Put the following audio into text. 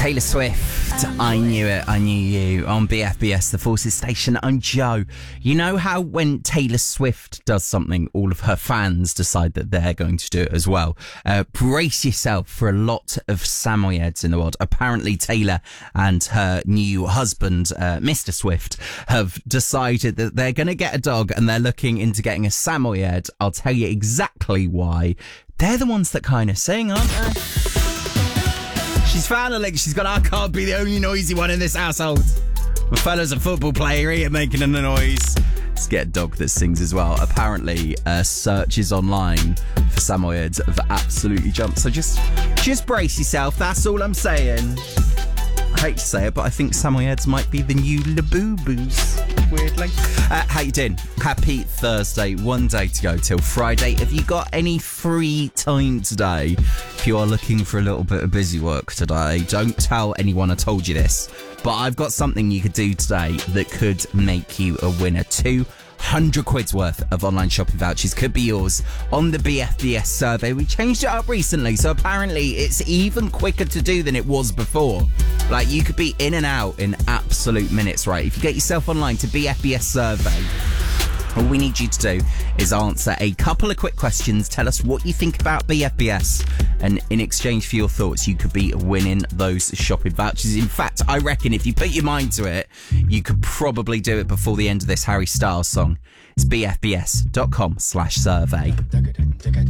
Taylor Swift, I Knew It, I Knew You, on BFBS, the Forces Station. I'm Joe. You know how when Taylor Swift does something, all of her fans decide that they're going to do it as well? Brace yourself for a lot of Samoyeds in the world. Apparently Taylor and her new husband, Mr. Swift, have decided that they're going to get a dog and they're looking into getting a Samoyed. I'll tell you exactly why. They're the ones that kind of sing, aren't they? She's found a lick. She's gone, I can't be the only noisy one in this household. My fella's a football player. He ain't making a noise. Let's get a dog that sings as well. Apparently, searches online for Samoyeds have absolutely jumped. So just brace yourself. That's all I'm saying. I hate to say it, but I think Samoyeds might be the new Labubu's. Weirdly. How you doing? Happy Thursday. One day to go till Friday. Have you got any free time today? If you are looking for a little bit of busy work today, don't tell anyone I told you this, but I've got something you could do today that could make you a winner. 200 quid's worth of online shopping vouchers could be yours on the BFBS survey. We changed it up recently, so apparently it's even quicker to do than it was before. Like, you could be in and out in absolute minutes, right? If you get yourself online to BFBS survey, all we need you to do is answer a couple of quick questions. Tell us what you think about BFBS. And in exchange for your thoughts, you could be winning those shopping vouchers. In fact, I reckon if you put your mind to it, you could probably do it before the end of this Harry Styles song. It's bfbs.com/survey.